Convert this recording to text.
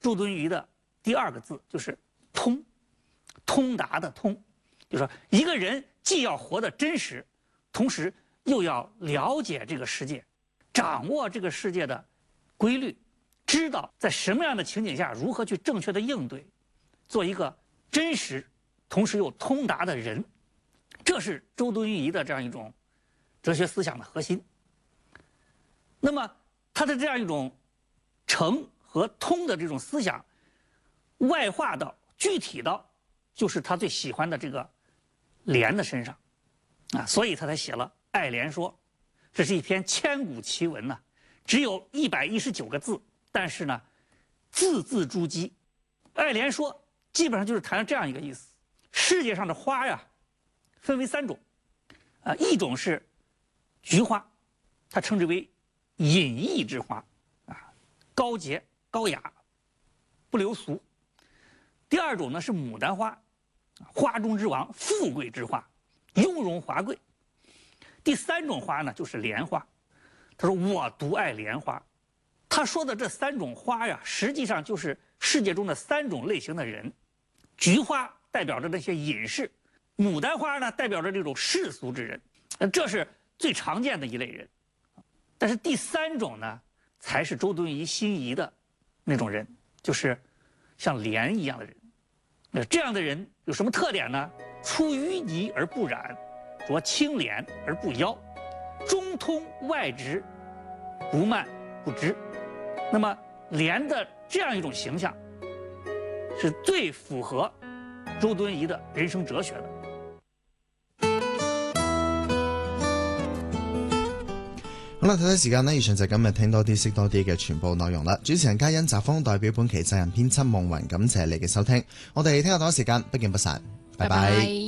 周敦颐的第二个字，就是通，通达的通，就是说一个人既要活得真实，同时又要了解这个世界，掌握这个世界的规律，知道在什么样的情景下如何去正确的应对，做一个真实同时又通达的人，这是周敦颐的这样一种哲学思想的核心。那么他的这样一种诚和通的这种思想，外化到具体到就是他最喜欢的这个莲的身上啊，所以他才写了《爱莲说》，这是一篇千古奇文呐，只有119个字，但是呢，字字珠玑。《爱莲说》基本上就是谈了这样一个意思：世界上的花呀，分为3种，一种是菊花，它称之为隐逸之花，高洁高雅，不流俗。第二种呢是牡丹花，花中之王，富贵之花，雍容华贵。第3种花呢就是莲花。他说我独爱莲花。他说的这3种花呀，实际上就是世界中的3种类型的人。菊花代表着那些隐士，牡丹花呢代表着这种世俗之人，这是最常见的一类人。但是第3种呢，才是周敦颐心仪的那种人，就是像莲一样的人。这样的人有什么特点呢？出淤泥而不染，着清廉而不妖，中通外直，不慢不支。那么莲的这样一种形象，是最符合周敦颐的人生哲学的。 好啦，睇睇時間呢，以上就今日聽多啲識多啲嘅全部內容啦。主持人嘉欣、澤峰代表本期責任編輯夢雲，感謝你嘅收聽。我哋聽日同一時間不見不散，拜拜。